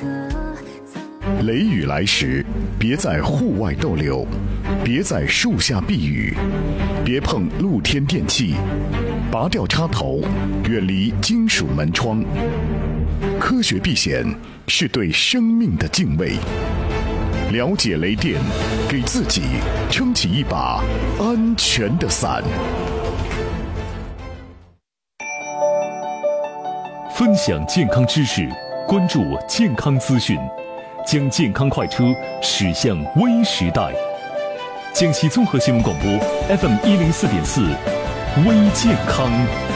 雷雨来时，别在户外逗留，别在树下避雨，别碰露天电器，拔掉插头，远离金属门窗。科学避险是对生命的敬畏。了解雷电，给自己撑起一把安全的伞。 分享健康知识，关注健康资讯，将健康快车驶向微时代。江西综合新闻广播 FM104.4， 微健康。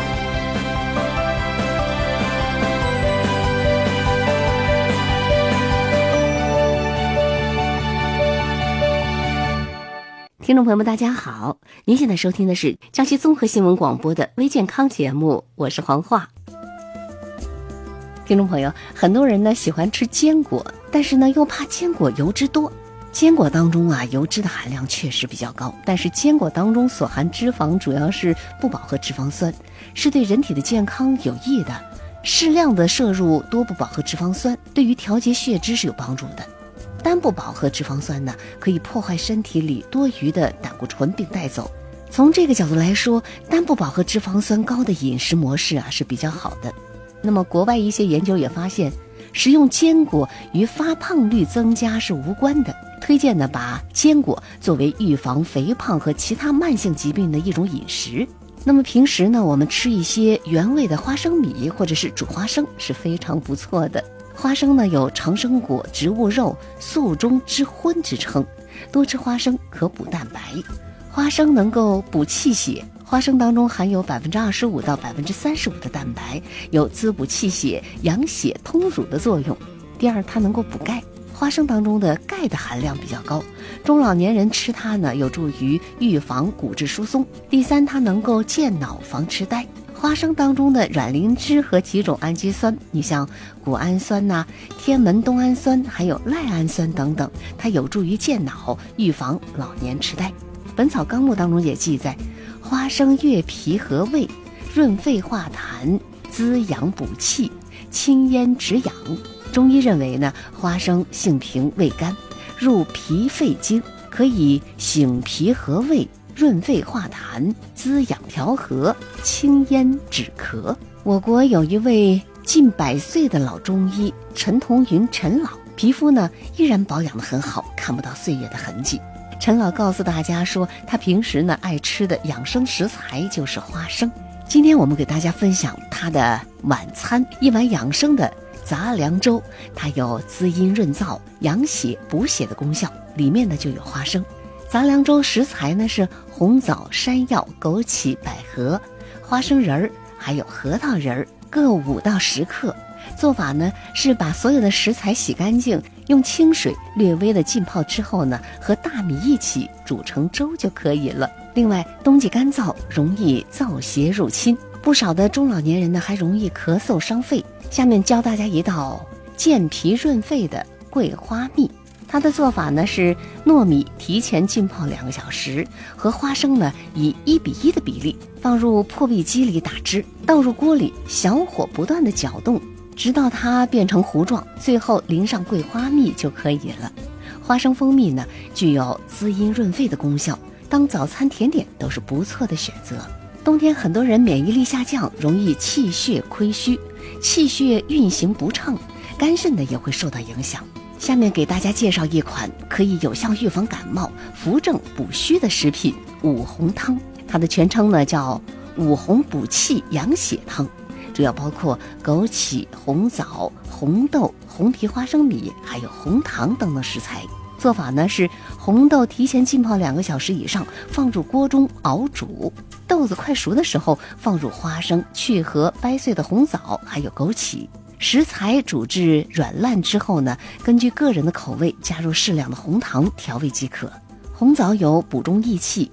听众朋友们大家好，您现在收听的是江西综合新闻广播的微健康节目，我是黄华。听众朋友，很多人呢喜欢吃坚果，但是呢又怕坚果油脂多。坚果当中啊，油脂的含量确实比较高，但是坚果当中所含脂肪主要是不饱和脂肪酸，是对人体的健康有益的。适量的摄入多不饱和脂肪酸，对于调节血脂是有帮助的。单不饱和脂肪酸呢，可以破坏身体里多余的胆固醇并带走。从这个角度来说，单不饱和脂肪酸高的饮食模式啊是比较好的。那么国外一些研究也发现，食用坚果与发胖率增加是无关的，推荐呢把坚果作为预防肥胖和其他慢性疾病的一种饮食。那么平时呢，我们吃一些原味的花生米或者是煮花生是非常不错的。花生呢有长生果、植物肉、素中之荤之称，多吃花生可补蛋白。花生能够补气血，花生当中含有25%到35%的蛋白，有滋补气血、养血通乳的作用。第二，它能够补钙，花生当中的钙的含量比较高，中老年人吃它呢有助于预防骨质疏松。第三，它能够健脑防痴呆。花生当中的卵磷脂和几种氨基酸，你像谷氨酸呐、天门冬氨酸还有赖氨酸等等，它有助于健脑，预防老年痴呆。本草纲目当中也记载，花生悦脾和胃，润肺化痰，滋养补气，清咽止痒。中医认为呢，花生性平味甘，入脾肺经，可以醒脾和胃，润肺化痰，滋养调和，清咽止咳。我国有一位近100岁的老中医陈同云陈老，皮肤呢依然保养得很好，看不到岁月的痕迹。陈老告诉大家说，他平时呢爱吃的养生食材就是花生。今天我们给大家分享他的晚餐，一碗养生的杂粮粥，它有滋阴润燥、养血补血的功效，里面呢就有花生。杂粮粥食材呢是红枣、山药、枸杞、百合、花生仁儿，还有核桃仁儿，各5到10克。做法呢是把所有的食材洗干净，用清水略微的浸泡之后呢，和大米一起煮成粥就可以了。另外，冬季干燥，容易燥邪入侵，不少的中老年人呢还容易咳嗽伤肺。下面教大家一道健脾润肺的桂花蜜。它的做法呢是糯米提前浸泡2个小时，和花生呢以1:1的比例放入破壁机里打汁，倒入锅里，小火不断的搅动，直到它变成糊状，最后淋上桂花蜜就可以了。花生蜂蜜呢具有滋阴润肺的功效，当早餐甜点都是不错的选择。冬天很多人免疫力下降，容易气血亏虚，气血运行不畅，肝肾呢也会受到影响。下面给大家介绍一款可以有效预防感冒、扶正补虚的食品——五红汤。它的全称呢叫五红补气养血汤，主要包括枸杞、红枣、红豆、红皮花生米还有红糖等等食材。做法呢是红豆提前浸泡2个小时以上，放入锅中熬煮，豆子快熟的时候放入花生、去核、掰碎的红枣还有枸杞。食材煮至软烂之后呢，根据个人的口味加入适量的红糖调味即可。红枣有补中益气、